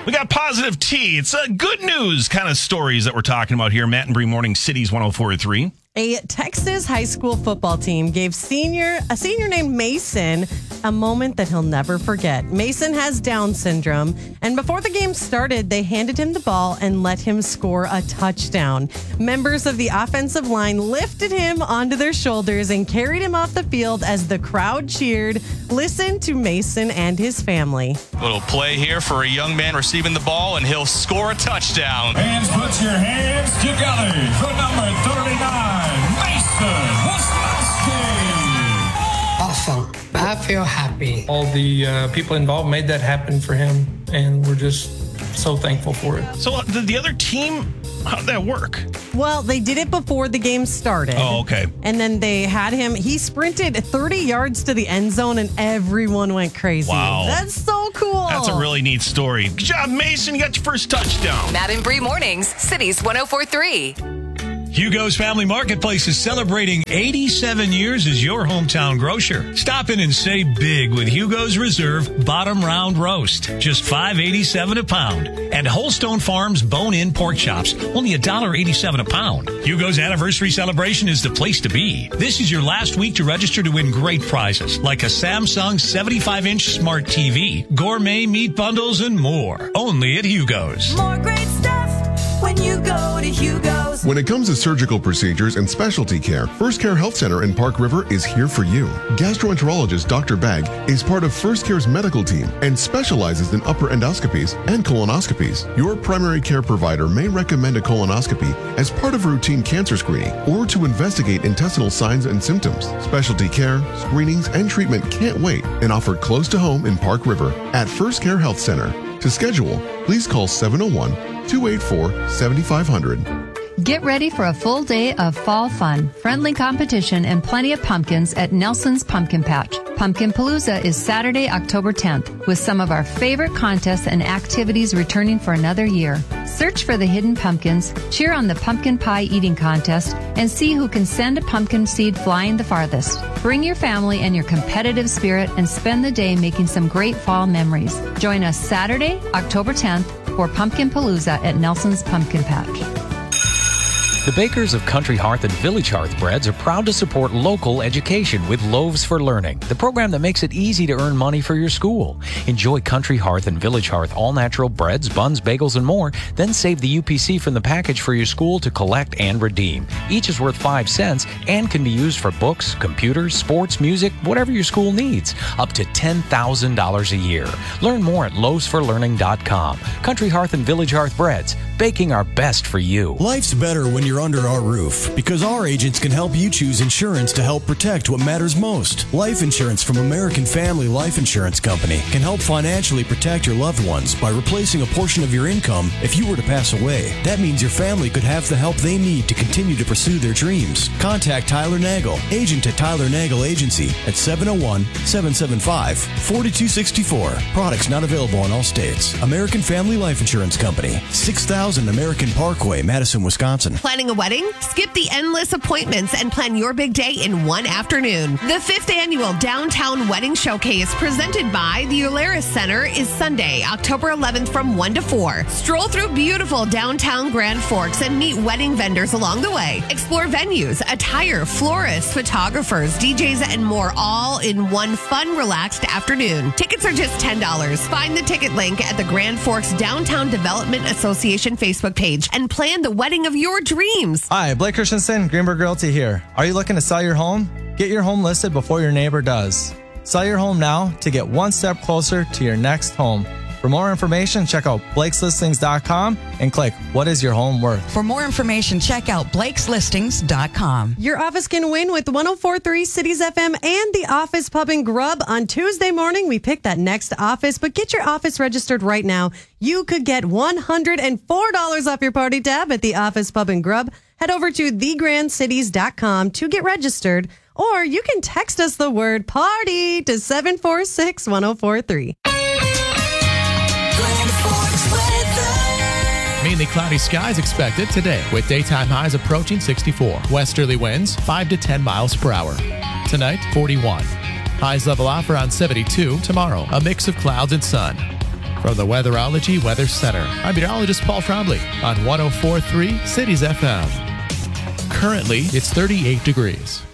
We got positive tea. It's good news kind of stories that we're talking about here. Matt and Bree Morning Cities 104.3. A Texas high school football team gave a senior named Mason a moment that he'll never forget. Mason has Down syndrome, and before the game started, they handed him the ball and let him score a touchdown. Members of the offensive line lifted him onto their shoulders and carried him off the field as the crowd cheered. Listen to Mason and his family. Little play here for a young man receiving the ball, and he'll score a touchdown. Hands, put your hands together for number 39. Mason Wisniewski. Awesome. I feel happy. All the people involved made that happen for him, and we're just so thankful for it. So the other team, how did that work? Well, they did it before the game started. Oh, okay. And then they had him, he sprinted 30 yards to the end zone and everyone went crazy. Wow. That's so cool. That's a really neat story. Good job, Mason. You got your first touchdown. Matt and Bree Mornings, Cities 104.3. Hugo's Family Marketplace is celebrating 87 years as your hometown grocer. Stop in and save big with Hugo's Reserve Bottom Round Roast, just $5.87 a pound. And Holstone Farms Bone-In Pork Chops, only $1.87 a pound. Hugo's anniversary celebration is the place to be. This is your last week to register to win great prizes, like a Samsung 75-inch smart TV, gourmet meat bundles, and more. Only at Hugo's. More great stuff when you go to Hugo's. When it comes to surgical procedures and specialty care, First Care Health Center in Park River is here for you. Gastroenterologist Dr. Bagg is part of First Care's medical team and specializes in upper endoscopies and colonoscopies. Your primary care provider may recommend a colonoscopy as part of routine cancer screening or to investigate intestinal signs and symptoms. Specialty care, screenings, and treatment can't wait and offered close to home in Park River at First Care Health Center. To schedule, please call 701-284-7500. Get ready for a full day of fall fun, friendly competition, and plenty of pumpkins at Nelson's Pumpkin Patch. Pumpkin Palooza is Saturday, October 10th, with some of our favorite contests and activities returning for another year. Search for the hidden pumpkins, cheer on the pumpkin pie eating contest, and see who can send a pumpkin seed flying the farthest. Bring your family and your competitive spirit and spend the day making some great fall memories. Join us Saturday, October 10th for Pumpkin Palooza at Nelson's Pumpkin Patch. The bakers of Country Hearth and Village Hearth Breads are proud to support local education with Loaves for Learning, the program that makes it easy to earn money for your school. Enjoy Country Hearth and Village Hearth all-natural breads, buns, bagels, and more. Then save the UPC from the package for your school to collect and redeem. Each is worth 5 cents and can be used for books, computers, sports, music, whatever your school needs. Up to $10,000 a year. Learn more at loavesforlearning.com. Country Hearth and Village Hearth Breads, baking our best for you. Life's better when you're under our roof because our agents can help you choose insurance to help protect what matters most. Life insurance from American Family Life Insurance Company can help financially protect your loved ones by replacing a portion of your income if you were to pass away. That means your family could have the help they need to continue to pursue their dreams. Contact Tyler Nagel, agent at Tyler Nagel Agency at 701-775-4264. Products not available in all states. American Family Life Insurance Company, 6000 American Parkway, Madison, Wisconsin. Planning a wedding? Skip the endless appointments and plan your big day in one afternoon. The 5th annual Downtown Wedding Showcase presented by the Eularis Center is Sunday, October 11th from 1 to 4. Stroll through beautiful downtown Grand Forks and meet wedding vendors along the way. Explore venues, attire, florists, photographers, DJs, and more all in one fun, relaxed afternoon. Tickets are just $10. Find the ticket link at the Grand Forks Downtown Development Association Facebook page and plan the wedding of your dreams. Hi, Blake Christensen, Greenberg Realty here. Are you looking to sell your home? Get your home listed before your neighbor does. Sell your home now to get one step closer to your next home. For more information, check out Blake'sListings.com and click What is your home worth? For more information, check out Blake'sListings.com. Your office can win with 104.3 Cities FM and the Office Pub and Grub. On Tuesday morning, we pick that next office, but get your office registered right now. You could get $104 off your party tab at the Office Pub and Grub. Head over to thegrandcities.com to get registered, or you can text us the word party to 746-1043. Mainly cloudy skies expected today with daytime highs approaching 64. Westerly winds 5 to 10 miles per hour. Tonight, 41. Highs level off around 72. Tomorrow, a mix of clouds and sun. From the Weatherology Weather Center, I'm meteorologist Paul Trombley on 104.3 Cities FM. Currently, it's 38 degrees.